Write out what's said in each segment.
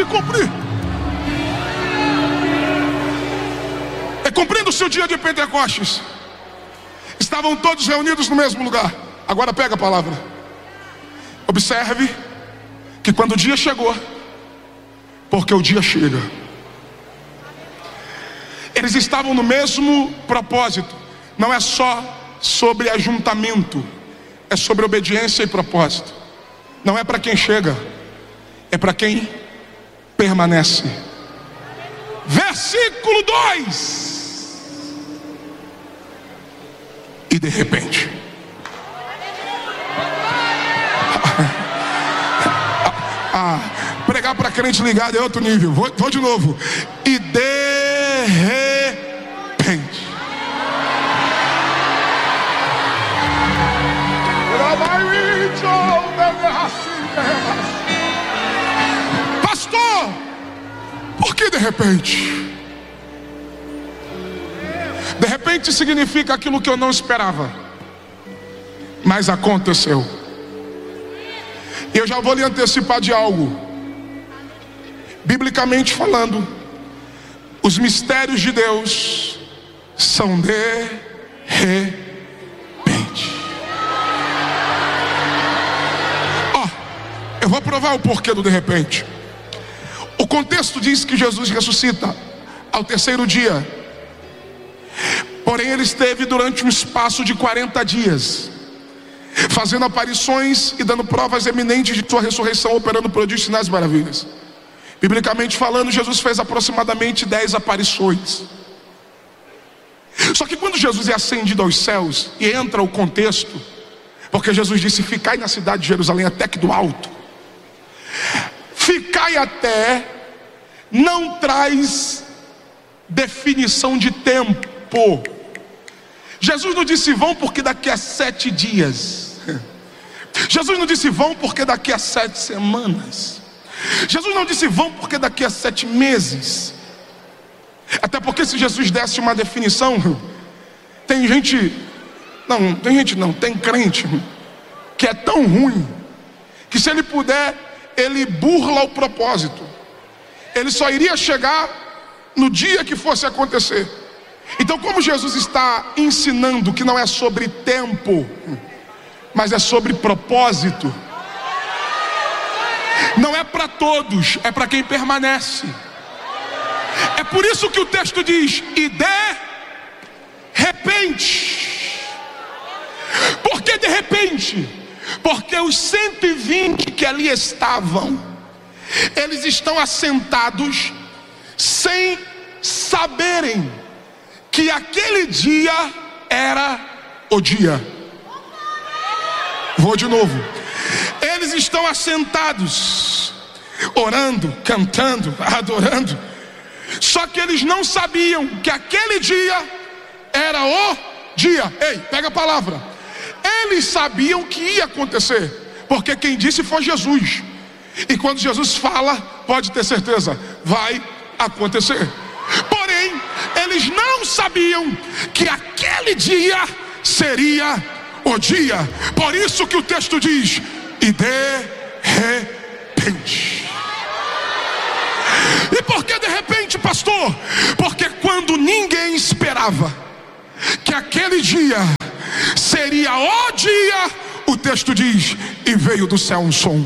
se cumprir. E cumprindo-se o dia de Pentecostes, estavam todos reunidos no mesmo lugar. Agora pega a palavra. Observe que quando o dia chegou, porque o dia chega, eles estavam no mesmo propósito. Não é só sobre ajuntamento, é sobre obediência e propósito. Não é para quem chega, é para quem permanece. Versículo 2. E de repente, pregar para crente ligado é outro nível. Vou de novo. E de repente, pastor, por que de repente? De repente significa aquilo que eu não esperava, mas aconteceu. E eu já vou lhe antecipar de algo. Biblicamente falando, os mistérios de Deus são de repente. Eu vou provar o porquê do de repente. O contexto diz que Jesus ressuscita ao terceiro dia. Porém ele esteve durante um espaço de 40 dias fazendo aparições e dando provas eminentes de sua ressurreição, operando prodígios, sinais e maravilhas. Biblicamente falando, Jesus fez aproximadamente 10 aparições. Só que quando Jesus é ascendido aos céus, e entra o contexto, porque Jesus disse: ficai na cidade de Jerusalém até que do alto. Ficai até não traz definição de tempo. Jesus não disse vão porque daqui a 7 dias. Jesus não disse vão porque daqui a 7 semanas. Jesus não disse vão porque daqui a 7 meses. Até porque se Jesus desse uma definição, tem crente que é tão ruim que se ele puder, ele burla o propósito. Ele só iria chegar no dia que fosse acontecer. Então, como Jesus está ensinando que não é sobre tempo, mas é sobre propósito, não é para todos, é para quem permanece. É por isso que o texto diz: e de repente. Por que de repente? Porque os 120 que ali estavam, eles estão assentados sem saberem que aquele dia era o dia. Vou de novo. Eles estão assentados, orando, cantando, adorando. Só que eles não sabiam que aquele dia era o dia. Ei, pega a palavra. Eles sabiam que ia acontecer, porque quem disse foi Jesus. E quando Jesus fala, pode ter certeza, vai acontecer. Porém, eles não sabiam que aquele dia seria o dia. Por isso que o texto diz: e de repente. E por que de repente, pastor? Porque quando ninguém esperava que aquele dia seria o dia, o texto diz: e veio do céu um som.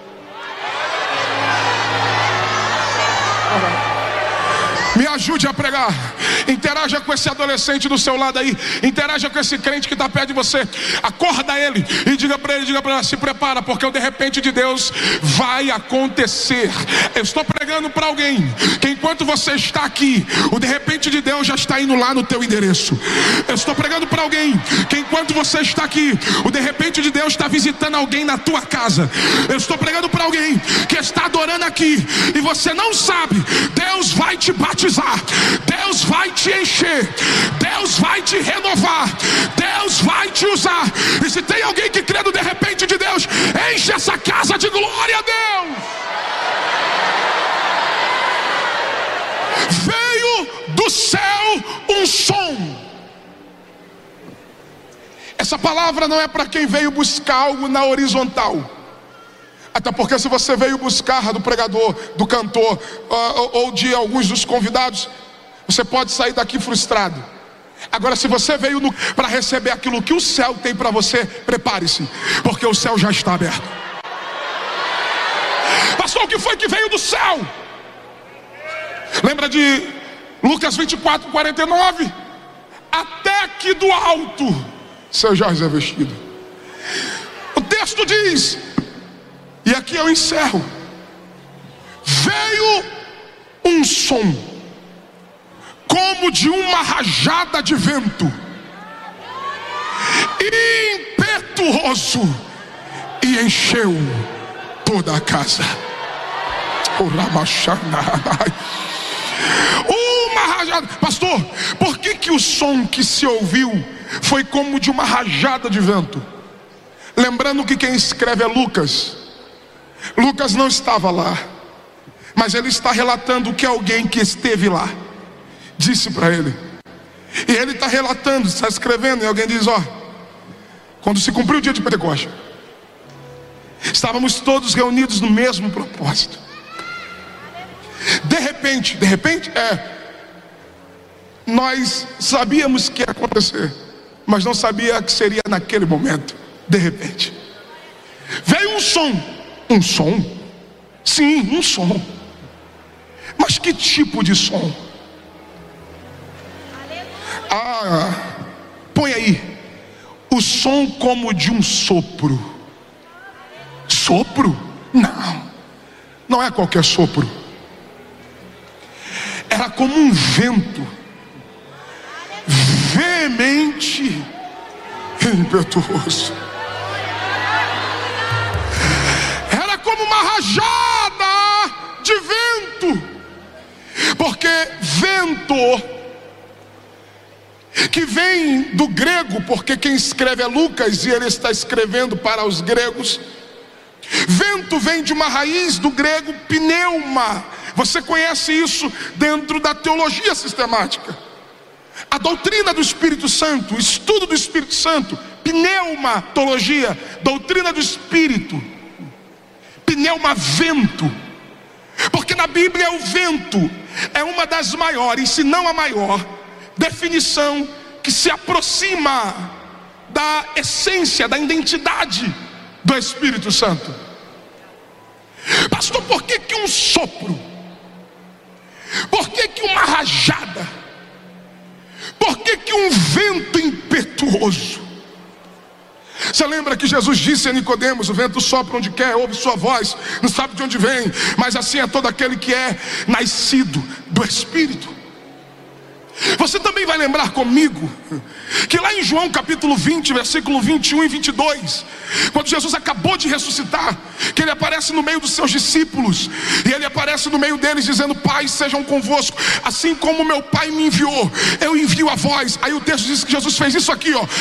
Me ajude a pregar. Interaja com esse adolescente do seu lado aí. Interaja com esse crente que está perto de você. Acorda ele e diga para ele, se prepara, porque o de repente de Deus vai acontecer. Eu estou pregando para alguém que enquanto você está aqui, o de repente de Deus já está indo lá no teu endereço. Eu estou pregando para alguém que enquanto você está aqui, o de repente de Deus está visitando alguém na tua casa. Eu estou pregando para alguém que está adorando aqui e você não sabe. Deus vai te batizar, Deus vai te encher, Deus vai te renovar, Deus vai te usar. E se tem alguém que crê no de repente de Deus, enche essa casa de glória a Deus. Veio do céu um som. Essa palavra não é para quem veio buscar algo na horizontal, Até porque se você veio buscar do pregador, do cantor, ou de alguns dos convidados, você pode sair daqui frustrado. Agora, se você veio para receber aquilo que o céu tem para você, prepare-se, porque o céu já está aberto. Pastor, o que foi que veio do céu? Lembra de Lucas 24, 49? Até que do alto sejais revestido. O texto diz, e aqui eu encerro: veio um som como de uma rajada de vento, impetuoso, e encheu toda a casa. Uma rajada. Pastor, por que o som que se ouviu foi como de uma rajada de vento? Lembrando que quem escreve é Lucas. Lucas não estava lá, mas ele está relatando o que alguém que esteve lá disse para ele. E ele está relatando, está escrevendo, e alguém diz: ó, quando se cumpriu o dia de Pentecostes, estávamos todos reunidos no mesmo propósito. De repente, nós sabíamos que ia acontecer, mas não sabia que seria naquele momento. De repente veio um som, sim, um som. Mas que tipo de som? Põe aí, o som como de um sopro. Sopro? Não é qualquer sopro. Era como um vento veemente, impetuoso. Era como uma rajada de vento. Porque vento, que vem do grego, porque quem escreve é Lucas e ele está escrevendo para os gregos. Vento vem de uma raiz do grego pneuma. Você conhece isso dentro da teologia sistemática. A doutrina do Espírito Santo, o estudo do Espírito Santo, pneumatologia, doutrina do Espírito. Pneuma, vento. Porque na Bíblia o vento é uma das maiores, se não a maior, definição que se aproxima da essência, da identidade do Espírito Santo. Pastor, por que um sopro? Por que uma rajada? Por que um vento impetuoso? Você lembra que Jesus disse a Nicodemos: o vento sopra onde quer, ouve sua voz, não sabe de onde vem, mas assim é todo aquele que é nascido do Espírito. Você também vai lembrar comigo que lá em João capítulo 20, versículo 21 e 22, quando Jesus acabou de ressuscitar, que ele aparece no meio dos seus discípulos, e ele aparece no meio deles dizendo: Pai, sejam convosco, assim como meu Pai me enviou, eu envio a vós. Aí o texto diz que Jesus fez isso aqui, ó.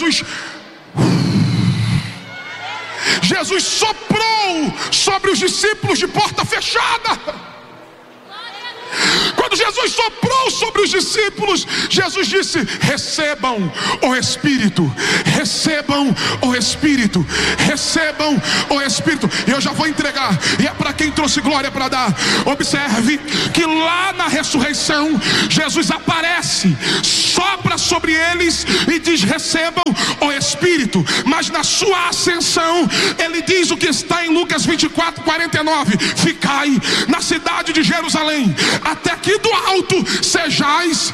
Jesus soprou sobre os discípulos de porta fechada. Quando Jesus soprou sobre os discípulos, Jesus disse: recebam o Espírito, recebam o Espírito, recebam o Espírito. E eu já vou entregar, e é para quem trouxe glória para dar. Observe que lá na ressurreição, Jesus aparece, sopra sobre eles e diz: recebam o Espírito. Mas na sua ascensão, ele diz o que está em Lucas 24, 49: ficai na cidade de Jerusalém, até que do alto sejais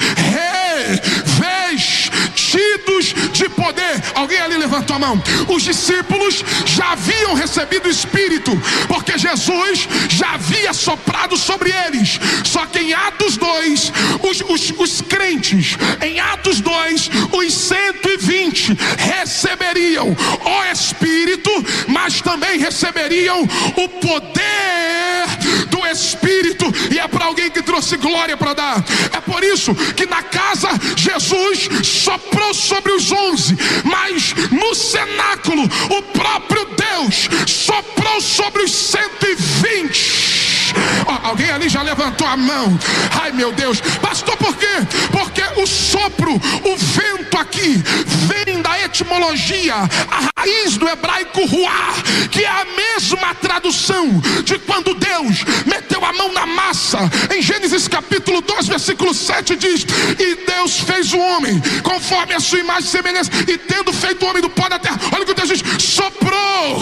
revestidos de poder. Alguém ali levantou a mão. Os discípulos já haviam recebido o Espírito, porque Jesus já havia soprado sobre eles. Só que em Atos 2, os crentes, em Atos 2, os 120 receberiam o Espírito, mas também receberiam o poder do Espírito. E é para alguém que trouxe glória para dar. É por isso que na casa Jesus soprou sobre os 11, mas no cenáculo o próprio Deus soprou sobre os 120. Alguém ali já levantou a mão. Ai meu Deus, pastor, por quê? Porque o sopro, o vento aqui vem da eternidade etimologia, a raiz do hebraico ruá, que é a mesma tradução de quando Deus meteu a mão na massa. Em Gênesis capítulo 2, versículo 7 diz: e Deus fez o homem conforme a sua imagem e semelhança, e tendo feito o homem do pó da terra, olha o que Deus diz: soprou.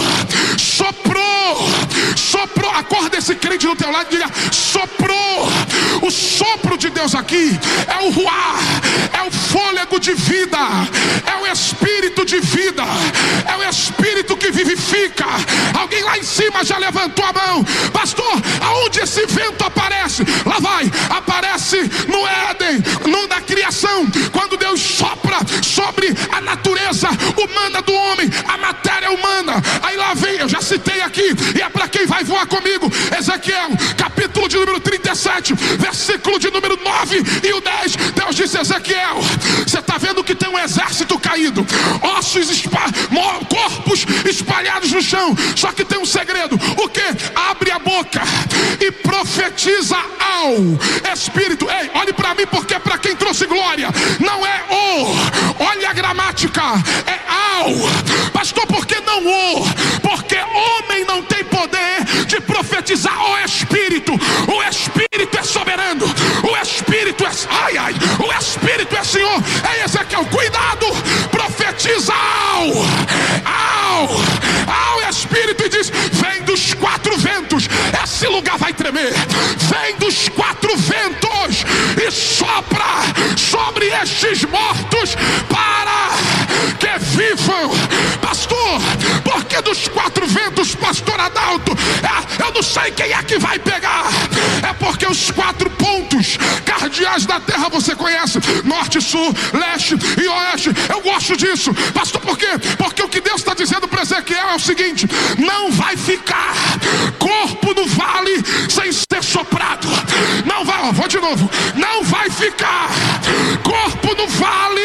Acorda esse crente do teu lado e diga: soprou. O sopro de Deus aqui é o ruá, é o fôlego de vida, é o espírito de vida, é o espírito que vivifica. Alguém lá em cima já levantou a mão: pastor, aonde esse vento aparece? Lá vai, aparece no Éden, na criação, quando Deus sopra sobre a natureza humana do homem, a matéria humana. Aí lá vem, eu já citei aqui, e é para quem vai voar comigo, Ezequiel, capítulo de número 37, versículo de número 9 e o 10. Deus disse: Ezequiel, você está vendo que tem um exército caído, ossos, corpos espalhados no chão, só que tem um segredo. O que? Abre a boca e profetiza ao espírito. Ei, olhe para mim, porque é para quem trouxe glória, não é o. Olha a gramática, é ao. Pastor, por que não o? Porque homem não tem poder de profetizar o espírito. O espírito é soberano, o espírito é o espírito é Senhor. É Ezequiel, cuidado, profetiza ao espírito, e diz: vem dos quatro ventos, esse lugar vai tremer. Vem dos quatro ventos e sopra sobre estes mortos para que vivam. Pastor, por que dos quatro ventos, pastor Adalto? Eu não sei quem é que vai pegar. É porque os quatro pontos cardeais da terra você conhece: norte, sul, leste e oeste. Eu gosto disso, pastor, por quê? Porque o que Deus está dizendo para Ezequiel é o seguinte: não vai ficar corpo no vale sem ser soprado. Não vai, vou de novo, não vai ficar corpo no vale